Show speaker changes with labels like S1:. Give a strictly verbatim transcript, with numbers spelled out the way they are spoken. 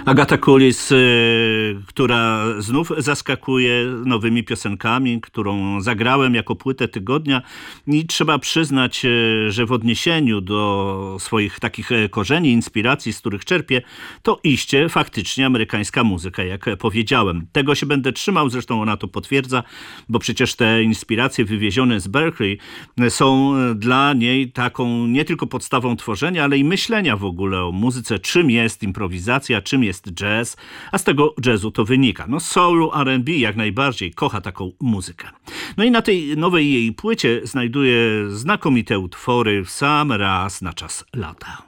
S1: Agata Kulis, y, która znów zaskakuje nowymi piosenkami, którą zagrałem jako płytę tygodnia i trzeba przyznać, y, że w odniesieniu do swoich takich korzeni, inspiracji, z których czerpię, to iście faktycznie amerykańska muzyka, jak powiedziałem. Tego się będę trzymał, zresztą ona to potwierdza, bo przecież te inspiracje wywiezione z Berkeley są dla niej taką nie tylko podstawą tworzenia, ale i myślenia w ogóle o muzyce, czym jest improwizacja, czym jest jazz, a z tego jazzu to wynika. No soul, R and B jak najbardziej kocha taką muzykę. No i na tej nowej jej płycie znajduje znakomite utwory w sam raz na czas lata.